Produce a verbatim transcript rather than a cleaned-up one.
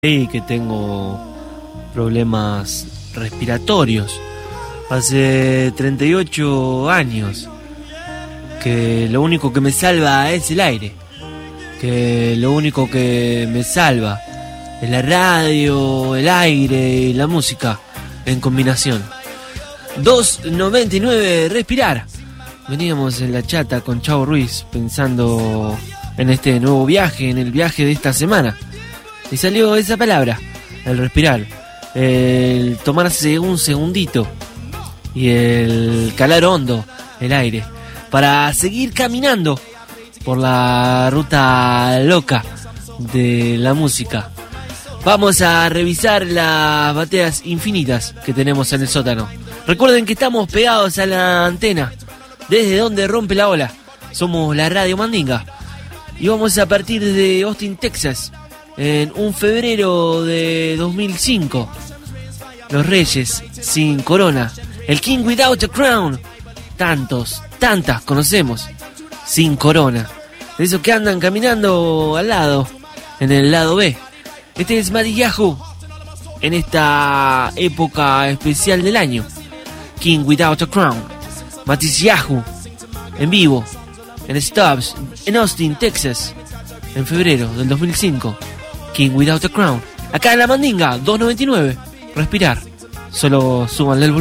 Y que tengo problemas respiratorios. Hace treinta y ocho años que lo único que me salva es el aire. Que lo único que me salva es la radio, el aire y la música en combinación. dos noventa y nueve respirar. Veníamos en la chata con Chavo Ruiz pensando en este nuevo viaje, en el viaje de esta semana. Y salió esa palabra, el respirar, el tomarse un segundito y el calar hondo el aire para seguir caminando por la ruta loca de la música. Vamos a revisar las bateas infinitas que tenemos en el sótano. Recuerden que estamos pegados a la antena, desde donde rompe la ola. Somos la Radio Mandinga y vamos a partir de Austin, Texas. En un febrero de dos mil cinco, los Reyes sin corona, el King Without a Crown, tantos, tantas conocemos, sin corona, de esos que andan caminando al lado, en el lado B. Este es Matty Yahoo, en esta época especial del año, King Without a Crown, Matty Yahoo, en vivo, en Stubbs, en Austin, Texas, en febrero del dos mil cinco. King Without a Crown, acá en la Mandinga, dos noventa y nueve. Respirar, solo súbanle el volumen.